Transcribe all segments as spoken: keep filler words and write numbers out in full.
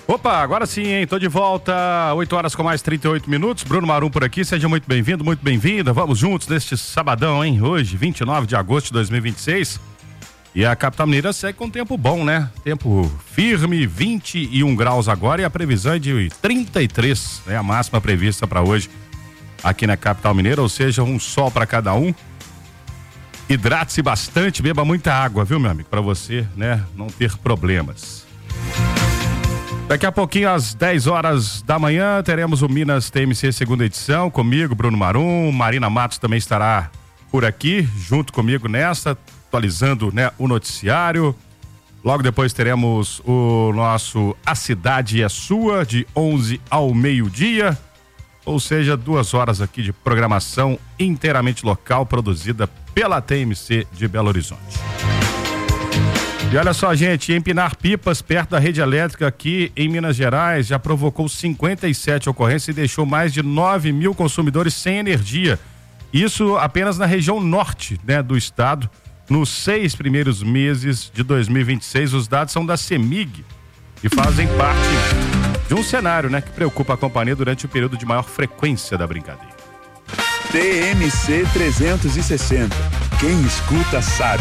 Opa, agora sim, hein? Tô de volta, oito horas com mais trinta e oito minutos. Bruno Marum por aqui, seja muito bem-vindo, muito bem-vinda. Vamos juntos neste sabadão, hein? Hoje, vinte e nove de agosto de dois mil e vinte e seis. E a capital mineira segue com tempo bom, né? Tempo firme, vinte e um graus agora, e a previsão é de trinta e três, né? A máxima prevista para hoje aqui na capital mineira, ou seja, um sol para cada um. Hidrate-se bastante, beba muita água, viu, meu amigo? Para você, né, não ter problemas. Daqui a pouquinho, às dez horas da manhã, teremos o Minas T M C segunda edição, comigo, Bruno Marum. Marina Matos também estará por aqui, junto comigo nesta, atualizando, né, o noticiário. Logo depois teremos o nosso A Cidade é Sua, de onze ao meio-dia. Ou seja, duas horas aqui de programação inteiramente local, produzida pela T M C de Belo Horizonte. E olha só, gente, empinar pipas perto da rede elétrica aqui em Minas Gerais já provocou cinquenta e sete ocorrências e deixou mais de nove mil consumidores sem energia. Isso apenas na região norte, né, do estado. Nos seis primeiros meses de dois mil e vinte e seis, os dados são da CEMIG e fazem parte de um cenário, né, que preocupa a companhia durante o período de maior frequência da brincadeira. T M C trezentos e sessenta. Quem escuta sabe.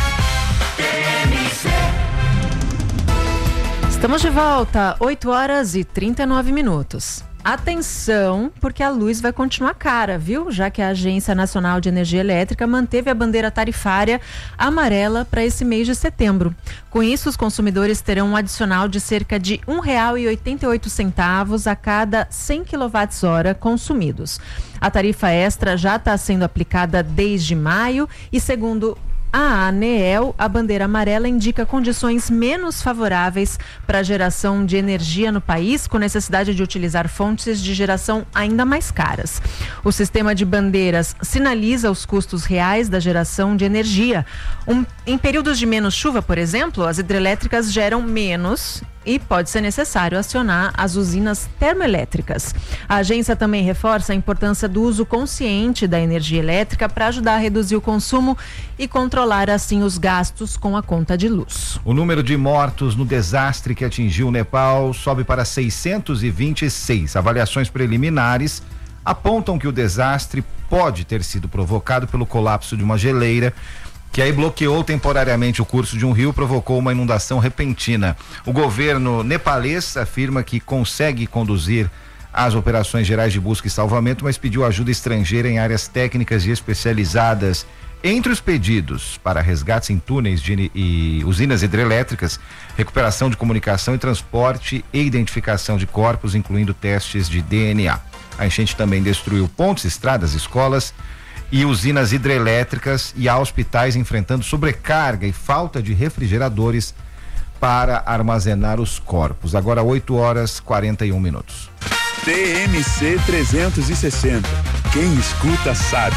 Estamos de volta, oito horas e trinta e nove minutos. Atenção, porque a luz vai continuar cara, viu? Já que a Agência Nacional de Energia Elétrica manteve a bandeira tarifária amarela para esse mês de setembro. Com isso, os consumidores terão um adicional de cerca de um real e oitenta e oito centavos a cada cem quilowatt-hora consumidos. A tarifa extra já está sendo aplicada desde maio e, segundo a ANEEL, a bandeira amarela indica condições menos favoráveis para a geração de energia no país, com necessidade de utilizar fontes de geração ainda mais caras. O sistema de bandeiras sinaliza os custos reais da geração de energia. Um, em períodos de menos chuva, por exemplo, as hidrelétricas geram menos e pode ser necessário acionar as usinas termoelétricas. A agência também reforça a importância do uso consciente da energia elétrica para ajudar a reduzir o consumo e controlar assim os gastos com a conta de luz. O número de mortos no desastre que atingiu o Nepal sobe para seiscentos e vinte e seis. Avaliações preliminares apontam que o desastre pode ter sido provocado pelo colapso de uma geleira que aí bloqueou temporariamente o curso de um rio, provocou uma inundação repentina. O governo nepalês afirma que consegue conduzir as operações gerais de busca e salvamento, mas pediu ajuda estrangeira em áreas técnicas e especializadas. Entre os pedidos para resgates em túneis de, e usinas hidrelétricas, recuperação de comunicação e transporte e identificação de corpos, incluindo testes de D N A. A enchente também destruiu pontes, estradas, escolas e usinas hidrelétricas, e há hospitais enfrentando sobrecarga e falta de refrigeradores para armazenar os corpos. Agora oito horas e quarenta e um minutos. T M C trezentos e sessenta. Quem escuta sabe.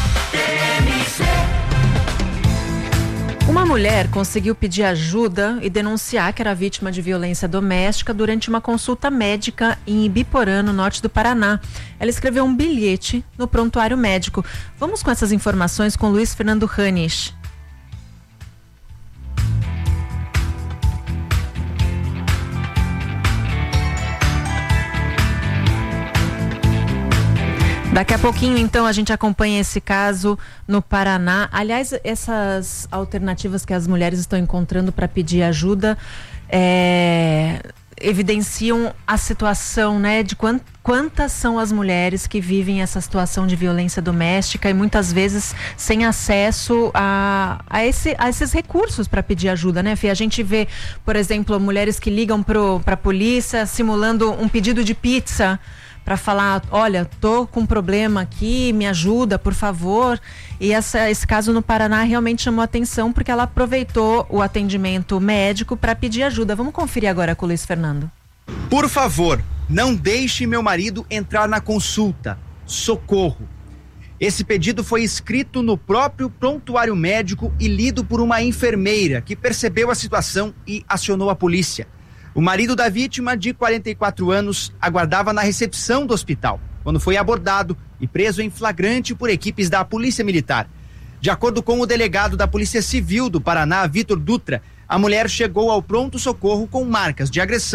Uma mulher conseguiu pedir ajuda e denunciar que era vítima de violência doméstica durante uma consulta médica em Ibiporã, no norte do Paraná. Ela escreveu um bilhete no prontuário médico. Vamos com essas informações com Luiz Fernando Ranisch. Daqui a pouquinho, então, a gente acompanha esse caso no Paraná. Aliás, essas alternativas que as mulheres estão encontrando para pedir ajuda é, evidenciam a situação, né, de quant, quantas são as mulheres que vivem essa situação de violência doméstica e muitas vezes sem acesso a, a, esse, a esses recursos para pedir ajuda, né, Fê? A gente vê, por exemplo, mulheres que ligam para a polícia simulando um pedido de pizza, para falar, olha, tô com um problema aqui, me ajuda, por favor. E essa, esse caso no Paraná realmente chamou atenção porque ela aproveitou o atendimento médico para pedir ajuda. Vamos conferir agora com o Luiz Fernando. Por favor, não deixe meu marido entrar na consulta. Socorro. Esse pedido foi escrito no próprio prontuário médico e lido por uma enfermeira que percebeu a situação e acionou a polícia. O marido da vítima, de quarenta e quatro anos, aguardava na recepção do hospital, quando foi abordado e preso em flagrante por equipes da Polícia Militar. De acordo com o delegado da Polícia Civil do Paraná, Vitor Dutra, a mulher chegou ao pronto-socorro com marcas de agressão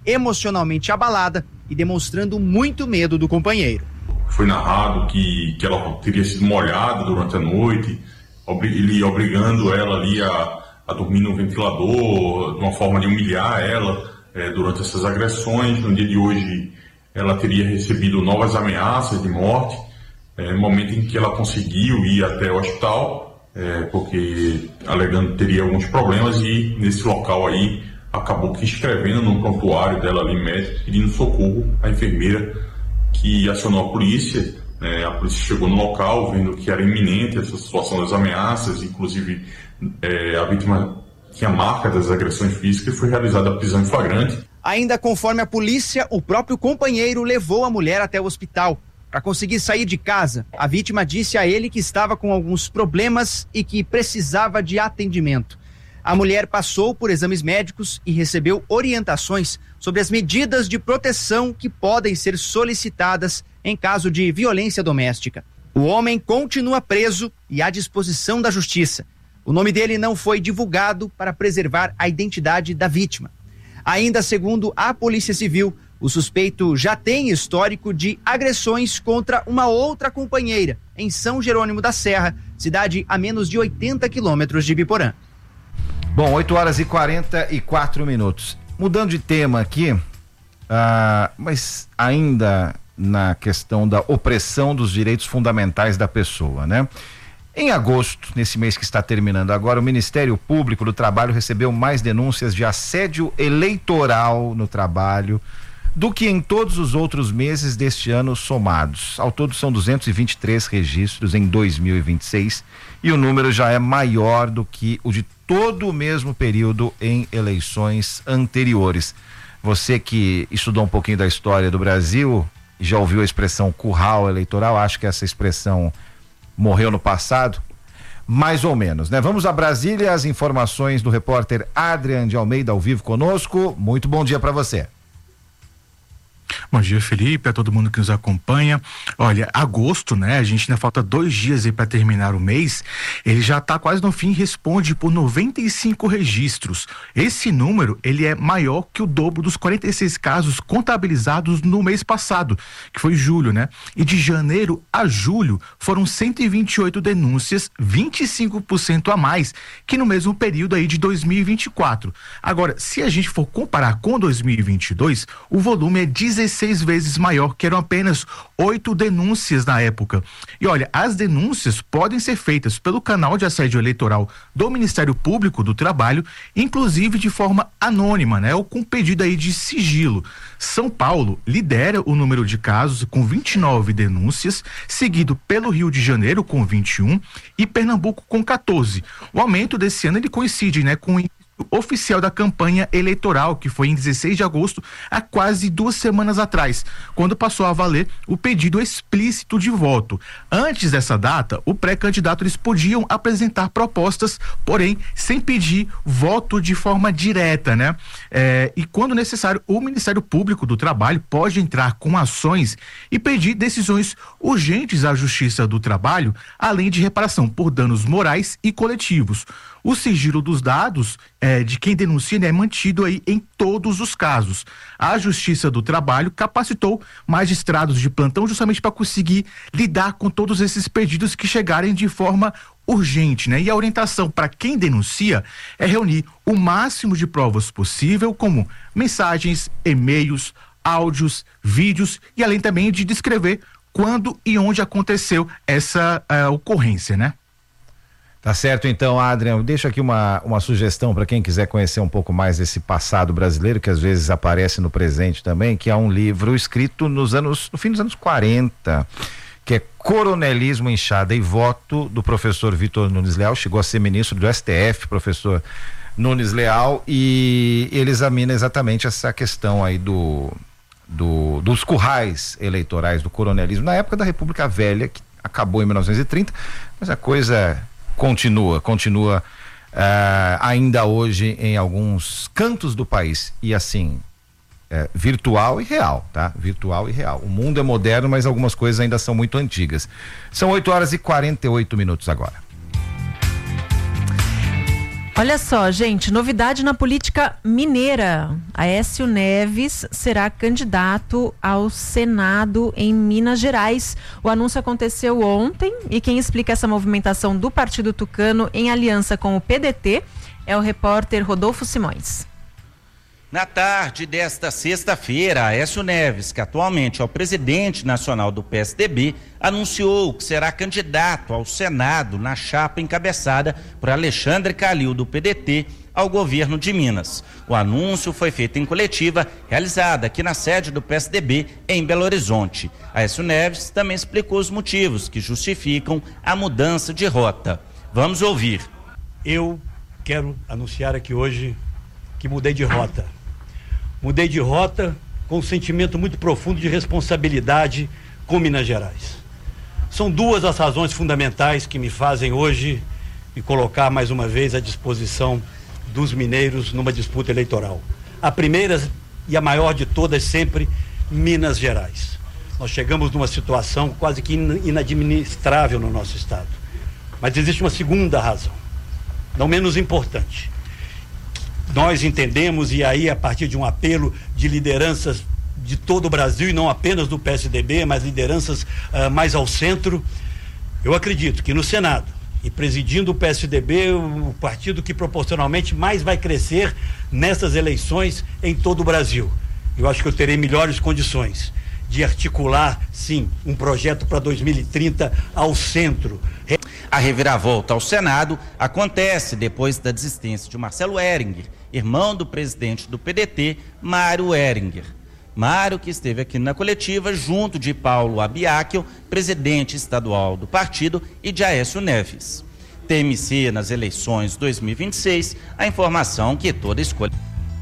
emocionalmente abalada e demonstrando muito medo do companheiro. Foi narrado que, que ela teria sido molhada durante a noite, ele obrigando ela ali a, a dormir no ventilador, de uma forma de humilhar ela é, durante essas agressões. No dia de hoje, ela teria recebido novas ameaças de morte, é, no momento em que ela conseguiu ir até o hospital, é, porque alegando teria alguns problemas, e nesse local aí acabou que escrevendo no prontuário dela ali médico, pedindo socorro à enfermeira, que acionou a polícia. É, a polícia chegou no local, vendo que era iminente essa situação das ameaças, inclusive é, a vítima tinha marca das agressões físicas, e foi realizada a prisão em flagrante. Ainda conforme a polícia, o próprio companheiro levou a mulher até o hospital. Para conseguir sair de casa, a vítima disse a ele que estava com alguns problemas e que precisava de atendimento. A mulher passou por exames médicos e recebeu orientações sobre as medidas de proteção que podem ser solicitadas em caso de violência doméstica. O homem continua preso e à disposição da justiça. O nome dele não foi divulgado para preservar a identidade da vítima. Ainda segundo a Polícia Civil, o suspeito já tem histórico de agressões contra uma outra companheira em São Jerônimo da Serra, cidade a menos de oitenta quilômetros de Biporã. Bom, oito horas e quarenta e quatro minutos. Mudando de tema aqui, ah, mas ainda na questão da opressão dos direitos fundamentais da pessoa, né? Em agosto, nesse mês que está terminando agora, o Ministério Público do Trabalho recebeu mais denúncias de assédio eleitoral no trabalho do que em todos os outros meses deste ano somados. Ao todo são duzentos e vinte e três registros em dois mil e vinte e seis, e o número já é maior do que o de todo o mesmo período em eleições anteriores. Você que estudou um pouquinho da história do Brasil, já ouviu a expressão curral eleitoral? Acho que essa expressão morreu no passado, mais ou menos, né? Vamos a Brasília, as informações do repórter Adrian de Almeida ao vivo conosco. Muito bom dia para você. Bom dia, Felipe, a todo mundo que nos acompanha. Olha, agosto, né? A gente ainda falta dois dias aí para terminar o mês. Ele já está quase no fim e responde por noventa e cinco registros. Esse número, ele é maior que o dobro dos quarenta e seis casos contabilizados no mês passado, que foi julho, né? E de janeiro a julho foram cento e vinte e oito denúncias, vinte e cinco por cento a mais que no mesmo período aí de dois mil e vinte e quatro. Agora, se a gente for comparar com dois mil e vinte e dois, o volume é dezesseis vezes maior, que eram apenas oito denúncias na época. E olha, as denúncias podem ser feitas pelo canal de assédio eleitoral do Ministério Público do Trabalho, inclusive de forma anônima, né? Ou com pedido aí de sigilo. São Paulo lidera o número de casos com vinte e nove denúncias, seguido pelo Rio de Janeiro com vinte e um e Pernambuco com quatorze. O aumento desse ano ele coincide, né, com oficial da campanha eleitoral, que foi em dezesseis de agosto, há quase duas semanas atrás, quando passou a valer o pedido explícito de voto. Antes dessa data, o pré-candidato eles podiam apresentar propostas, porém sem pedir voto de forma direta, né? É, e quando necessário, o Ministério Público do Trabalho pode entrar com ações e pedir decisões urgentes à Justiça do Trabalho, além de reparação por danos morais e coletivos. O sigilo dos dados é, de quem denuncia, né, é mantido aí em todos os casos. A Justiça do Trabalho capacitou magistrados de plantão justamente para conseguir lidar com todos esses pedidos que chegarem de forma urgente, né? E a orientação para quem denuncia é reunir o máximo de provas possível, como mensagens, e-mails, áudios, vídeos, e além também de descrever quando e onde aconteceu essa uh, ocorrência, né? Tá certo, então, Adrian, deixa aqui uma, uma sugestão para quem quiser conhecer um pouco mais desse passado brasileiro, que às vezes aparece no presente também, que é um livro escrito nos anos, no fim dos anos quarenta, que é Coronelismo, Enxada e Voto, do professor Vitor Nunes Leal. Chegou a ser ministro do S T F, professor Nunes Leal, e ele examina exatamente essa questão aí do, do dos currais eleitorais, do coronelismo, na época da República Velha, que acabou em mil novecentos e trinta, mas a coisa continua, continua uh, ainda hoje em alguns cantos do país, e assim, uh, virtual e real, tá? Virtual e real. O mundo é moderno, mas algumas coisas ainda são muito antigas. São oito horas e quarenta e oito minutos agora. Olha só, gente, novidade na política mineira. Aécio Neves será candidato ao Senado em Minas Gerais. O anúncio aconteceu ontem e quem explica essa movimentação do Partido Tucano em aliança com o P D T é o repórter Rodolfo Simões. Na tarde desta sexta-feira, Aécio Neves, que atualmente é o presidente nacional do P S D B, anunciou que será candidato ao Senado na chapa encabeçada por Alexandre Calil, do P D T, ao governo de Minas. O anúncio foi feito em coletiva realizada aqui na sede do P S D B em Belo Horizonte. Aécio Neves também explicou os motivos que justificam a mudança de rota. Vamos ouvir. Eu quero anunciar aqui hoje que mudei de rota. Mudei de rota com um sentimento muito profundo de responsabilidade com Minas Gerais. São duas as razões fundamentais que me fazem hoje me colocar mais uma vez à disposição dos mineiros numa disputa eleitoral. A primeira e a maior de todas sempre, Minas Gerais. Nós chegamos numa situação quase que inadministrável no nosso estado. Mas existe uma segunda razão, não menos importante. Nós entendemos, e aí a partir de um apelo de lideranças de todo o Brasil, e não apenas do P S D B, mas lideranças uh, mais ao centro, eu acredito que no Senado, e presidindo o P S D B, o partido que proporcionalmente mais vai crescer nessas eleições em todo o Brasil. Eu acho que eu terei melhores condições de articular, sim, um projeto para dois mil e trinta ao centro. A reviravolta ao Senado acontece depois da desistência de Marcelo Heringer, irmão do presidente do P D T, Mário Heringer. Mário, que esteve aqui na coletiva junto de Paulo Abiacchio, presidente estadual do partido, e de Aécio Neves. T M C nas eleições dois mil e vinte e seis, a informação que toda escolha.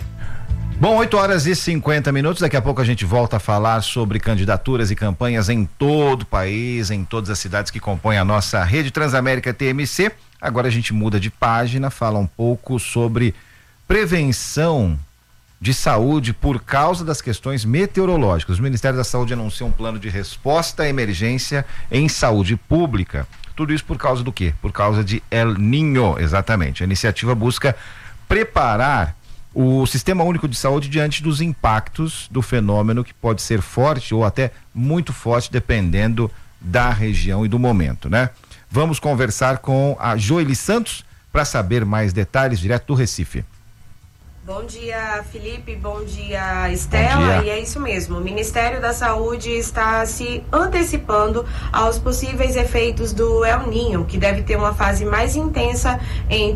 Bom, oito horas e cinquenta minutos, daqui a pouco a gente volta a falar sobre candidaturas e campanhas em todo o país, em todas as cidades que compõem a nossa rede Transamérica T M C. Agora a gente muda de página, fala um pouco sobre prevenção de saúde por causa das questões meteorológicas. O Ministério da Saúde anunciou um plano de resposta à emergência em saúde pública. Tudo isso por causa do quê? Por causa de El Niño, exatamente. A iniciativa busca preparar o Sistema Único de Saúde diante dos impactos do fenômeno, que pode ser forte ou até muito forte, dependendo da região e do momento, né? Vamos conversar com a Joeli Santos para saber mais detalhes, direto do Recife. Bom dia, Felipe, bom dia, Estela. Bom dia. E é isso mesmo, o Ministério da Saúde está se antecipando aos possíveis efeitos do El Niño, que deve ter uma fase mais intensa entre